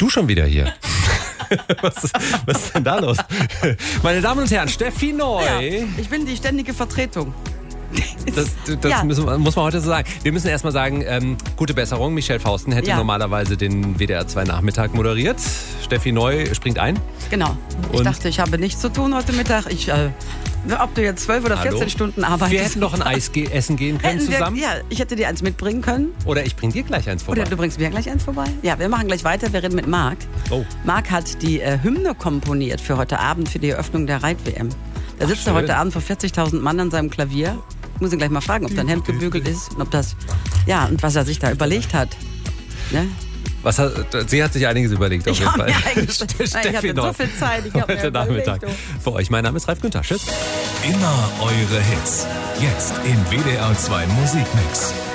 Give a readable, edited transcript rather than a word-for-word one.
Du schon wieder hier. Was ist denn da los? Meine Damen und Herren, Steffi Neu. Ja, ich bin die ständige Vertretung. Das muss man heute so sagen. Wir müssen erstmal sagen, gute Besserung. Michelle Fausten hätte normalerweise den WDR 2 Nachmittag moderiert. Steffi Neu springt ein. Genau. Ich dachte, ich habe nichts zu tun heute Mittag. Ob du jetzt 12 oder 14 Stunden arbeitest. Wir hätten noch ein Eis essen gehen können zusammen. Ich hätte dir eins mitbringen können. Oder ich bring dir gleich eins vorbei. Oder du bringst mir gleich eins vorbei. Ja, wir machen gleich weiter. Wir reden mit Marc. Oh. Marc hat die Hymne komponiert für heute Abend, für die Eröffnung der Reit-WM. Da sitzt er heute Abend vor 40.000 Mann an seinem Klavier. Ich muss ihn gleich mal fragen, ob dein Hemd gebügelt ist und ob das, und was er sich da überlegt hat. Ne? Sie hat sich einiges überlegt, auf jeden Fall. Ich hatte so viel Zeit. Ich habe heute Nachmittag für euch. Mein Name ist Ralf Günther. Tschüss. Immer eure Hits. Jetzt im WDR 2 Musikmix.